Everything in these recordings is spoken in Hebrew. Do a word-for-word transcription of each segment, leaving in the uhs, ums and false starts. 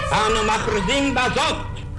אנו מכריזים בזאת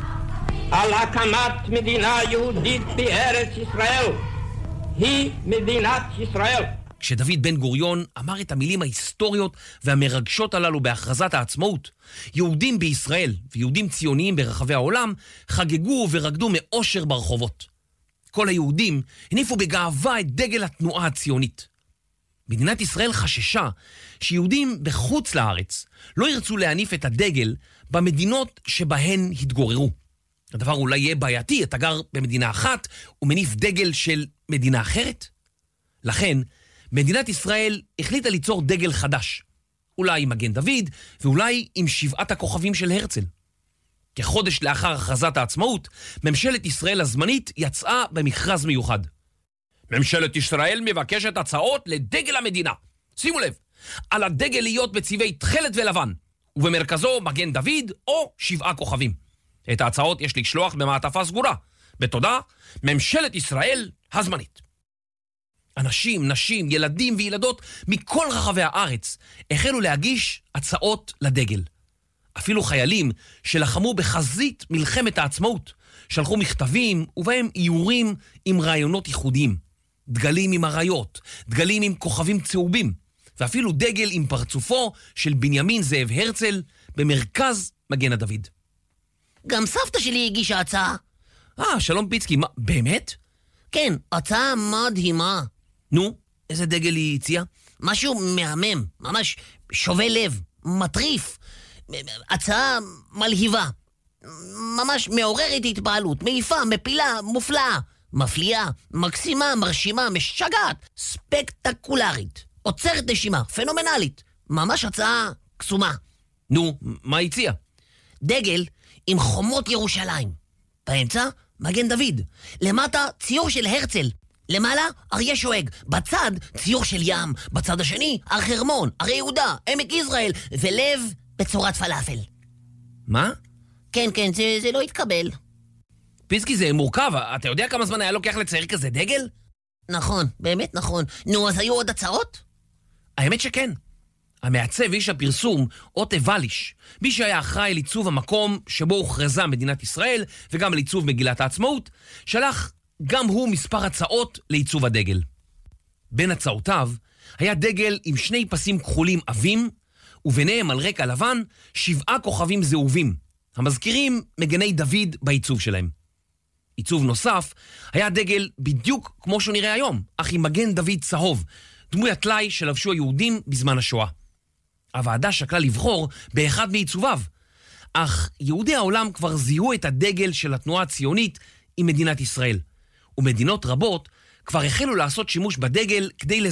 על הקמת מדינה יהודית בארץ ישראל. היא מדינת ישראל. כשדוד בן גוריון אמר את המילים ההיסטוריות והמרגשות הללו בהכרזת העצמאות, יהודים בישראל ויהודים ציוניים ברחבי העולם חגגו ורקדו מאושר ברחובות. כל היהודים הניפו בגאווה את דגל התנועה הציונית. מדינת ישראל חששה שיהודים בחוץ לארץ לא ירצו להניף את הדגל במדינות שבהן התגוררו. הדבר אולי יהיה בעייתי, אתה גר במדינה אחת ומניף דגל של מדינה אחרת. לכן, מדינת ישראל החליטה ליצור דגל חדש. אולי עם מגן דוד ואולי עם שבעת הכוכבים של הרצל. כחודש לאחר הכרזת העצמאות, ממשלת ישראל הזמנית יצאה במכרז מיוחד. ממשלת ישראל מבקשת הצעות לדגל המדינה. שימו לב, על הדגל להיות בצבעי תכלת ולבן, ובמרכזו מגן דוד או שבעה כוכבים. את ההצעות יש לשלוח במעטפה סגורה. בתודה, ממשלת ישראל הזמנית. אנשים, נשים, ילדים וילדות מכל רחבי הארץ החלו להגיש הצעות לדגל. אפילו חיילים שלחמו בחזית מלחמת העצמאות שלחו מכתבים ובהם איורים עם רעיונות ייחודיים. דגלים עם אריות, דגלים עם כוכבים צהובים, ואפילו דגל עם פרצופו של בנימין זאב הרצל במרכז מגן הדוד. גם סבתא שלי הגישה הצעה. אה, שלום פיצקי, מה, באמת? כן, הצעה מדהימה. נו, איזה דגל היא הציעה? משהו מהמם, ממש שובה לב, מטריף. הצעה מלהיבה. ממש מעוררת התפעלות, מעיפה, מפילה, מופלאה, מפליאה, מקסימה, מרשימה, משגעת, ספקטקולרית, עוצרת נשימה, פנומנלית. ממש הצעה קסומה. נו, מה הציעה? דגל עם חומות ירושלים. באמצע, מגן דוד. למטה, ציור של הרצל. למעלה, אריה שואג. בצד, ציור של ים. בצד השני, הר חרמון, הרי יהודה, עמק יזרעאל, ולב בצורת פלאפל. מה? כן, כן, זה, זה לא התקבל. פיצקי, זה מורכב. אתה יודע כמה זמן היה לוקח לצייר כזה דגל? נכון, באמת נכון. נו, אז היו עוד הצעות? האמת שכן. המעצב איש הפרסום, אוטה וליש, מי שהיה אחראי לעיצוב המקום שבו הוכרזה מדינת ישראל וגם לעיצוב מגילת העצמאות, שלח גם הוא מספר הצעות לעיצוב הדגל. בין הצעותיו היה דגל עם שני פסים כחולים עבים, וביניהם על רקע לבן שבעה כוכבים זהובים, המזכירים מגני דוד בעיצוב שלהם. עיצוב נוסף היה דגל בדיוק כמו שהוא נראה היום, אך עם מגן דוד צהוב, דמוי הטלאי שלבשו היהודים בזמן השואה. הוועדה שקלה לבחור באחד מעיצוביו, אך יהודי העולם כבר זיהו את הדגל של התנועה הציונית עם מדינת ישראל, ומדינות רבות כבר החלו לעשות שימוש בדגל כדי